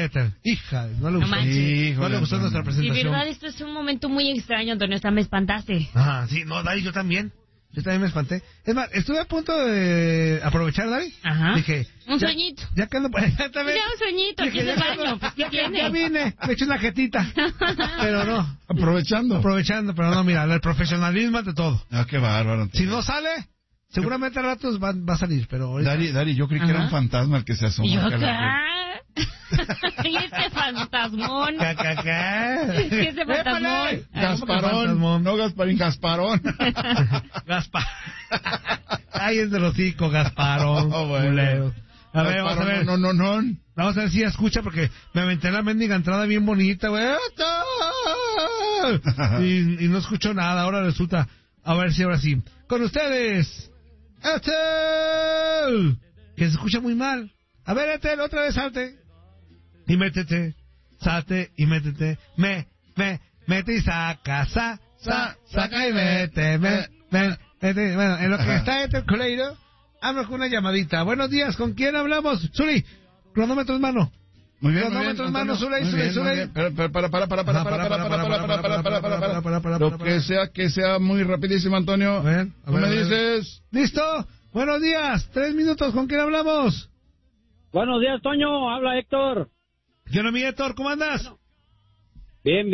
fue, Ethel. Hija, no le gustó. No le gustó nuestra presentación. Y verdad, esto es un momento muy extraño, Antonio. Hasta me espantaste. Ah, sí, no, Dari, yo también. Yo también me espanté. Es más, estuve a punto de aprovechar, Dari. Ajá. Dije... Un sueñito. Ya que ando por allá también. Ya un sueñito, aquí en el baño. Pues, ¿qué tiene? Ya vine, me eché una jetita. Pero no. Aprovechando, pero no, mira, el profesionalismo ante todo. Ah, qué bárbaro. Si no sale, seguramente a ratos va a salir, pero ahorita... Dari, yo creí que era un fantasma el que se asoma. ¿Y yo ¿Y este fantasmón? ¿Qué es ese fantasmón? Gasparón, no Gasparín, Gasparón. Gaspar. Ay, es del hocico, Gasparón. Bueno. A ver, vamos a ver. No. Vamos a ver si ya escucha, porque me aventé la mendiga entrada bien bonita, güey. Y no escucho nada, ahora resulta. A ver si ahora sí. Con ustedes, Ethel. Que se escucha muy mal. A ver, Ethel, otra vez salte. Y métete, salte y métete. Mete y saca, saca y mete. Bueno, en lo que está Ethel Coleiro, hablo con una llamadita. Buenos días, ¿con quién hablamos? Zuli, cronómetro en mano. Muy bien, cronómetro en mano, Zuli. Para. Lo que sea muy rapidísimo, Antonio. A ver, ¿Tú me dices? ¿Listo? Buenos días, 3 minutos, ¿con quién hablamos? Buenos días, Toño, habla Héctor. Yo no, mi Héctor, ¿cómo andas? Bien,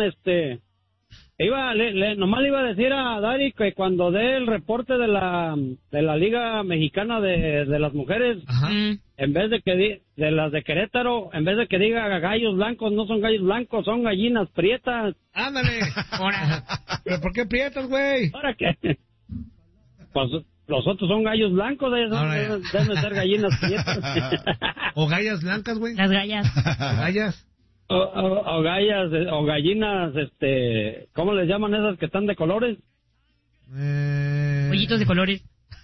nomás le iba a decir a Dari que cuando dé el reporte de la Liga Mexicana de las Mujeres, ajá, en vez de que de las de Querétaro, en vez de que diga gallos blancos, no son gallos blancos, son gallinas prietas. Ándale. Ahora. ¿Pero por qué prietas, güey? ¿Para qué? Pues los otros son gallos blancos, deben ser gallinas prietas. O gallas blancas, güey. Las gallas. Gallas. O gallas, o gallinas, ¿cómo les llaman esas que están de colores? Pollitos de colores.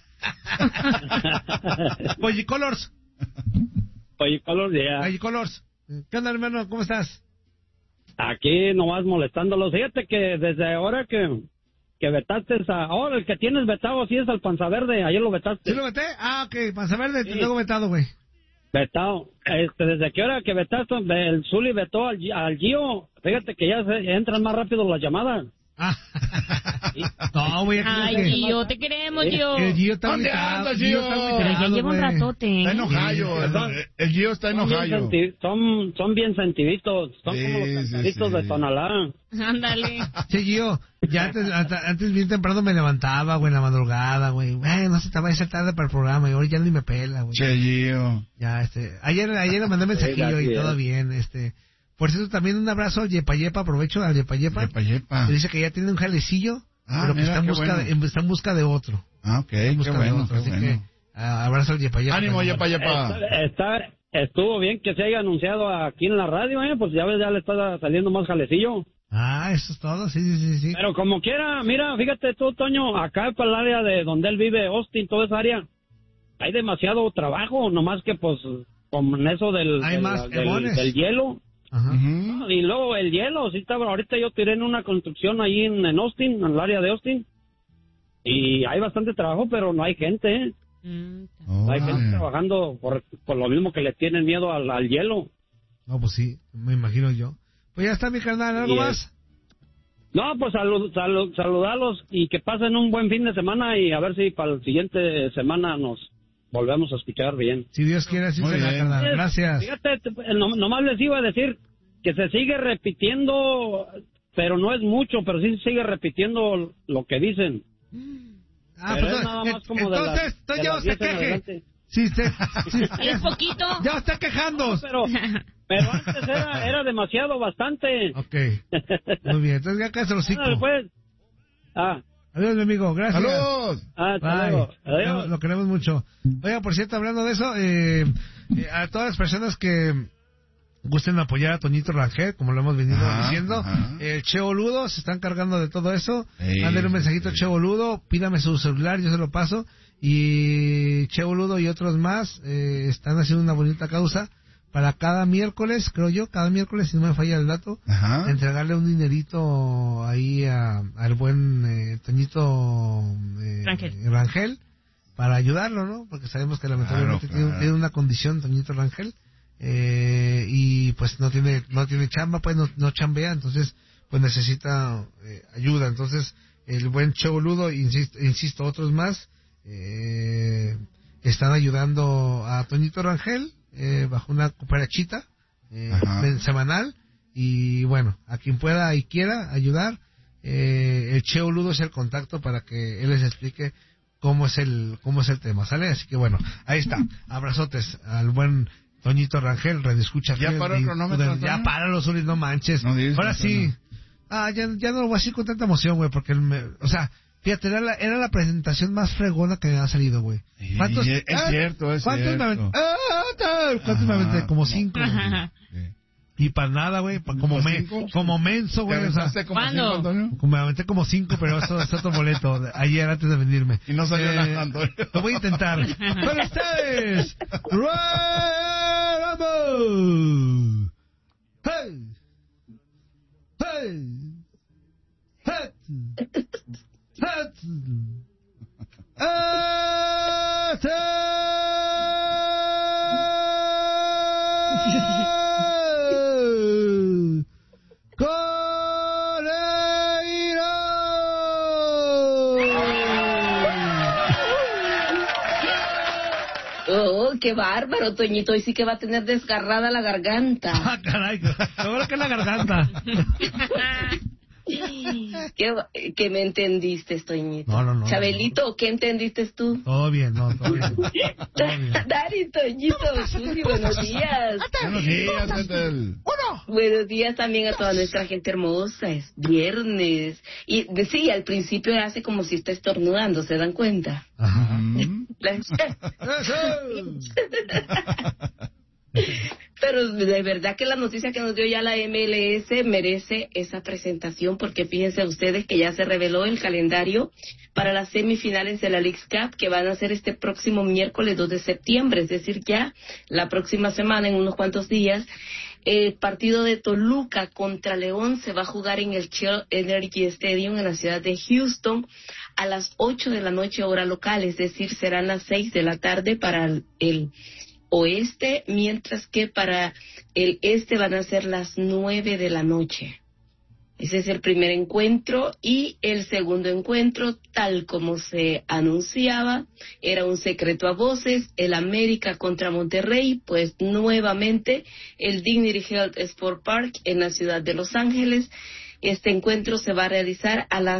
Pollicolors. Pollicolors, ya. Pollicolors. ¿Qué onda, hermano? ¿Cómo estás? Aquí nomás molestándolos. Fíjate que desde ahora que vetaste ahora el que tienes vetado sí es al Panza Verde, ayer lo vetaste. ¿Sí lo veté? Ah, ok, Panza Verde, sí. Te tengo vetado, güey. Vetado. Desde que hora que vetaste, el Zuli vetó al Gio, fíjate que ya entran más rápido las llamadas. Ah. No, güey. Ay, Gio, te queremos, Gio. El Gio está ¿Dónde ubicado, andas, Gio? Pero ya lleva un ratote. Está enojado. El Gio está enojado. Son bien sentiditos. Son como los cantaritos de Tonalá. Ándale. Sí, Gio, ya antes bien temprano me levantaba, güey, en la madrugada, güey. No se te vaya a hacer tarde para el programa y ahora ya ni me pela, güey. Che, Gio. Ya, ayer le mandé mensajillo y todo bien, Por cierto, también un abrazo al Yepa, aprovecho al Yepa. Que dice que ya tiene un jalecillo, pero que está en busca de otro. Ah, ok, qué bueno. Así que, abrazo al Yepa. Ánimo, Yepa. Estuvo bien que se haya anunciado aquí en la radio, pues ya ves, ya le está saliendo más jalecillo. Ah, eso es todo, sí. Pero como quiera, mira, fíjate tú, Toño, acá para el área de donde él vive, Austin, toda esa área, hay demasiado trabajo, nomás que pues, con eso del hielo. Ajá. Y luego el hielo, sí estaba, ahorita yo tiré en una construcción ahí en Austin, en el área de Austin, y hay bastante trabajo, pero no hay gente, hay gente trabajando por lo mismo que le tienen miedo al hielo. No, pues sí, me imagino yo. Pues ya está, mi carnal, ¿algo más? No, pues saludarlos y que pasen un buen fin de semana y a ver si para la siguiente semana nos volvemos a escuchar bien. Si Dios quiere, así será, carnal. Gracias. Fíjate, nomás les iba a decir que se sigue repitiendo, pero no es mucho, pero sí se sigue repitiendo lo que dicen. Pero pues nada más como entonces ya se queje. Sí, es poquito. Ya está quejando. No, pero antes era demasiado, bastante. Ok. Muy bien, entonces ya casi los cinco. Pues. Adiós, mi amigo, gracias. ¡Saludos! Hasta luego. Adiós. Lo queremos mucho. Oiga, por cierto, hablando de eso, a todas las personas que gusten apoyar a Toñito Rangel, como lo hemos venido diciendo, el Che Boludo se están cargando de todo eso. Mándale un mensajito a Che Boludo, pídame su celular, yo se lo paso. Y Che Boludo y otros más están haciendo una bonita causa para cada miércoles, creo yo, si no me falla el dato, entregarle un dinerito ahí al buen Toñito Rangel para ayudarlo, ¿no? Porque sabemos que lamentablemente tiene una condición, Toñito Rangel. y pues no tiene chamba, pues no chambea, entonces pues necesita ayuda. Entonces el buen Che Boludo, insisto, otros más están ayudando a Toñito Rangel bajo una cooperachita semanal, y bueno, a quien pueda y quiera ayudar, el Che Boludo es el contacto para que él les explique cómo es el tema, ¿sale? Así que bueno, ahí está. Abrazotes al buen Toñito Rangel, radioescucha. ¿Ya paró el cronómetro? Ya páralo, Zuli, no manches. No dices, ahora sí. Ya no lo voy a decir con tanta emoción, güey, porque o sea, fíjate, era la presentación más fregona que me ha salido, güey. ¿Cuántos? Es cierto, es ¿cuántos cierto. ¿Cuántos me aventé? Como 5. Y para nada, güey, como menso, güey. O sea, ¿cuándo? Me aventé como 5, pero eso es otro boleto. Ayer antes de venirme. Y no salió nada, Antonio. Lo voy a intentar. ¡Con ustedes! ¡Royal Rumble! ¡Hey! ¡Hey! ¡Hey! Oh, qué bárbaro, Toñito. Hoy sí que va a tener desgarrada la garganta. Ah, caray, seguro que es la garganta. ¿Qué me entendiste, Toñito? No. Chabelito, ¿qué entendiste tú? Todo bien, todo bien. Dari, Toñito, Susi, buenos días. Buenos días, Betel. Buenos días también a toda nuestra gente hermosa. Es viernes. Y sí, al principio hace como si está estornudando, ¿se dan cuenta? Ajá. Pero de verdad que la noticia que nos dio ya la MLS merece esa presentación, porque fíjense ustedes que ya se reveló el calendario para las semifinales de la Leagues Cup, que van a ser este próximo miércoles 2 de septiembre, es decir, ya la próxima semana, en unos cuantos días. El partido de Toluca contra León se va a jugar en el Shell Energy Stadium en la ciudad de Houston a las 8 de la noche hora local, es decir, serán las 6 de la tarde para el oeste, mientras que para el este van a ser las 9 de la noche. Ese es el primer encuentro, y el segundo encuentro, tal como se anunciaba, era un secreto a voces, el América contra Monterrey, pues nuevamente el Dignity Health Sport Park en la ciudad de Los Ángeles. Este encuentro se va a realizar a las